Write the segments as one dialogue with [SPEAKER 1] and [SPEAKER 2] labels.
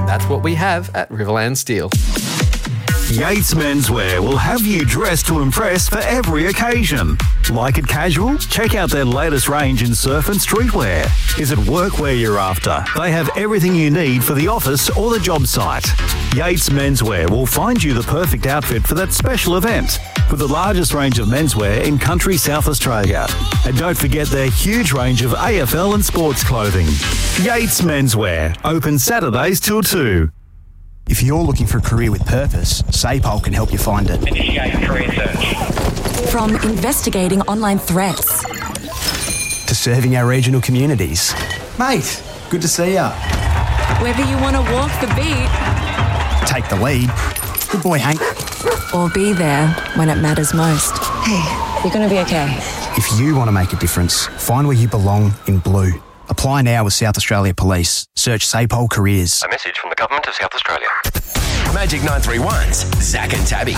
[SPEAKER 1] That's what we have at Riverland Steel.
[SPEAKER 2] Yates Menswear will have you dressed to impress for every occasion. Like it casual? Check out their latest range in surf and streetwear. Is it workwear you're after? They have everything you need for the office or the job site. Yates Menswear will find you the perfect outfit for that special event, with the largest range of menswear in country South Australia. And don't forget their huge range of AFL and sports clothing. Yates Menswear, open Saturdays till 2.
[SPEAKER 3] If you're looking for a career with purpose, SAPOL can help you find it.
[SPEAKER 4] Initiate career search.
[SPEAKER 5] From investigating online threats
[SPEAKER 3] To serving our regional communities.
[SPEAKER 6] Mate, good to see ya.
[SPEAKER 5] whether you want to walk the beat
[SPEAKER 3] Take the lead. Good boy, Hank.
[SPEAKER 5] or be there when it matters most.
[SPEAKER 7] Hey, you're going to be okay.
[SPEAKER 3] If you want to make a difference, find where you belong in blue. Apply now with South Australia Police. Search SAPOL Careers.
[SPEAKER 8] A message from the Government of South Australia. Magic 931's Zach and Tabby.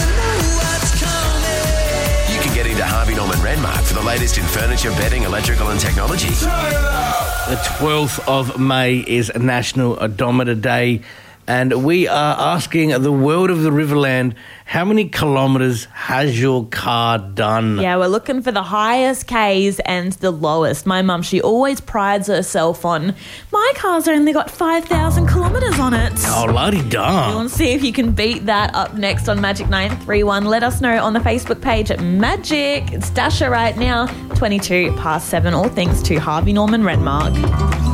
[SPEAKER 8] You can get into Harvey Norman Renmark for the latest in furniture, bedding, electrical and technology.
[SPEAKER 9] The 12th of May is National Odometer Day, and we are asking the world of the Riverland, how many kilometres has your car done?
[SPEAKER 10] Yeah, we're looking for the highest Ks and the lowest. My mum, she always prides herself on, my car's only got 5,000 kilometres on it.
[SPEAKER 9] Oh, bloody
[SPEAKER 10] We
[SPEAKER 9] darn.
[SPEAKER 10] want to see if you can beat that up next on Magic 931. Let us know on the Facebook page at Magic. It's Dasher right now, 7:22, all thanks to Harvey Norman Renmark.